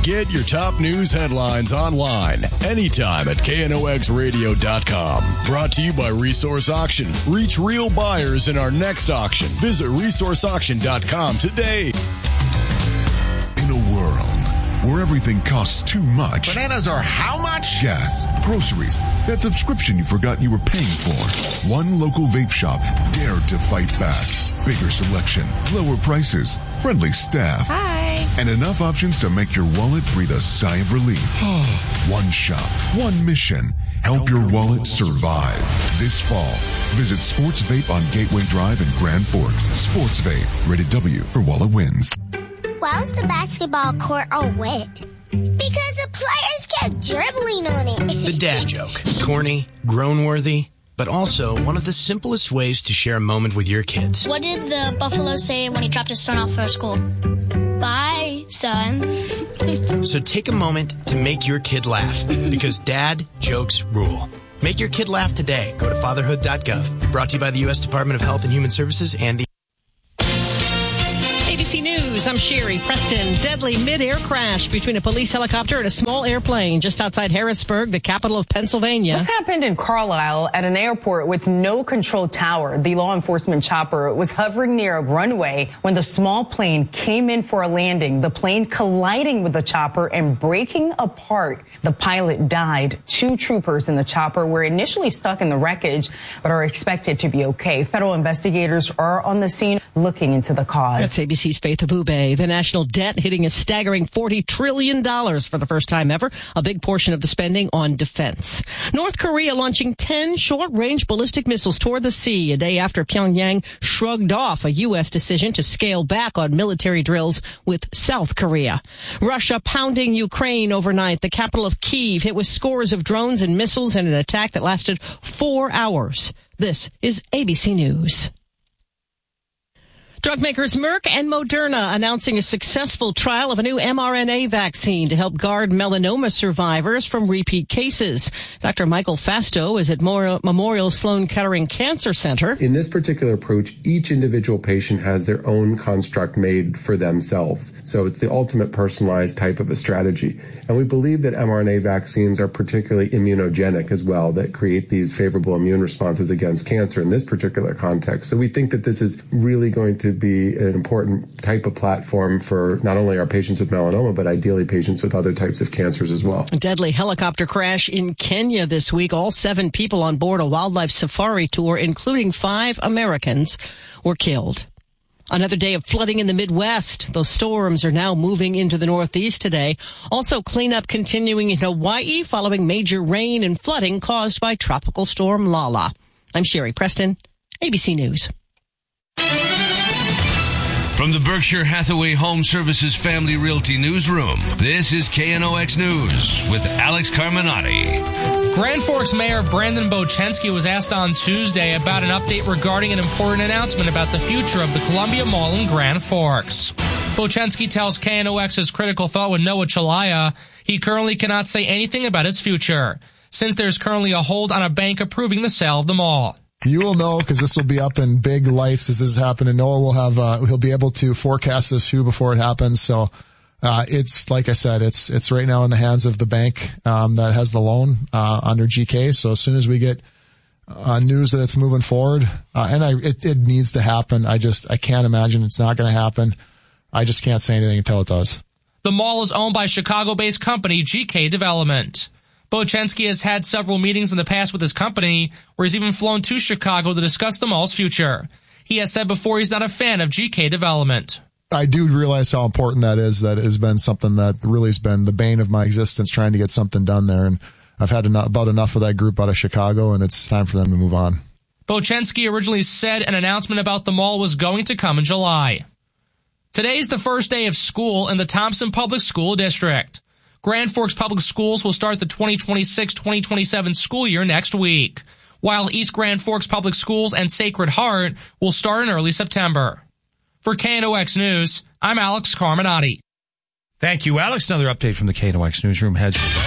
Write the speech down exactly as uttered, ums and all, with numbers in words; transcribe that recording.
Get your top news headlines online anytime at K N O X radio dot com. Brought to you by Resource Auction. Reach real buyers in our next auction. Visit resource auction dot com today. In a world where everything costs too much. Bananas are how much? Gas, groceries, that subscription you forgot you were paying for. One local vape shop dared to fight back. Bigger selection, lower prices, friendly staff. Hi. And enough options to make your wallet breathe a sigh of relief. One shop, one mission. Help your wallet survive. This fall, visit Sports Vape on Gateway Drive in Grand Forks. Sports Vape, rated W for Wallet Wins. Why was the basketball court all wet? Because the players kept dribbling on it. The dad joke. Corny, grown-worthy, but also one of the simplest ways to share a moment with your kids. What did the buffalo say when he dropped his son off for school? Bye, son. So take a moment to make your kid laugh, because dad jokes rule. Make your kid laugh today. Go to fatherhood dot gov. Brought to you by the U S Department of Health and Human Services and the A B C News, I'm Sherry Preston. Deadly mid-air crash between a police helicopter and a small airplane just outside Harrisburg, the capital of Pennsylvania. This happened in Carlisle at an airport with no control tower. The law enforcement chopper was hovering near a runway when the small plane came in for a landing. The plane colliding with the chopper and breaking apart. The pilot died. Two troopers in the chopper were initially stuck in the wreckage, but are expected to be okay. Federal investigators are on the scene looking into the cause. That's A B C's Faith Abube. The national debt hitting a staggering forty trillion dollars for the first time ever, a big portion of the spending on defense. North Korea launching ten short-range ballistic missiles toward the sea a day after Pyongyang shrugged off a U S decision to scale back on military drills with South Korea. Russia pounding Ukraine overnight. The capital of Kyiv hit with scores of drones and missiles in an attack that lasted four hours. This is A B C News. Drug makers Merck and Moderna announcing a successful trial of a new mRNA vaccine to help guard melanoma survivors from repeat cases. Doctor Michael Fasto is at Memorial Sloan Kettering Cancer Center. In this particular approach, each individual patient has their own construct made for themselves. So it's the ultimate personalized type of a strategy. And we believe that mRNA vaccines are particularly immunogenic as well, that create these favorable immune responses against cancer in this particular context. So we think that this is really going to be an important type of platform for not only our patients with melanoma, but ideally patients with other types of cancers as well. A deadly helicopter crash in Kenya this week. All seven people on board a wildlife safari tour, including five Americans, were killed. Another day of flooding in the Midwest. Those storms are now moving into the Northeast today. Also, cleanup continuing in Hawaii following major rain and flooding caused by Tropical Storm Lala. I'm Sherry Preston, A B C News. From the Berkshire Hathaway Home Services Family Realty Newsroom, this is K N O X News with Alex Carminati. Grand Forks Mayor Brandon Bochenski was asked on Tuesday about an update regarding an important announcement about the future of the Columbia Mall in Grand Forks. Bochenski tells K N O X's Critical Thought with Noah Chalaya he currently cannot say anything about its future, since there's currently a hold on a bank approving the sale of the mall. You will know because this will be up in big lights as this is happening. Noah will have, uh, he'll be able to forecast this too before it happens. So, uh, it's, like I said, it's, it's right now in the hands of the bank, um, that has the loan, uh, under G K. So as soon as we get, uh, news that it's moving forward, uh, and I, it, it needs to happen. I just, I can't imagine it's not going to happen. I just can't say anything until it does. The mall is owned by Chicago-based company G K Development. Bochenski has had several meetings in the past with his company, where he's even flown to Chicago to discuss the mall's future. He has said before he's not a fan of G K Development. I do realize how important that is. That has been something that really has been the bane of my existence, trying to get something done there. And I've had enough, about enough of that group out of Chicago, and it's time for them to move on. Bochenski originally said an announcement about the mall was going to come in July. Today's the first day of school in the Thompson Public School District. Grand Forks Public Schools will start the twenty twenty-six twenty twenty-seven school year next week, while East Grand Forks Public Schools and Sacred Heart will start in early September. For K N O X News, I'm Alex Carminati. Thank you, Alex. Another update from the K N O X Newsroom has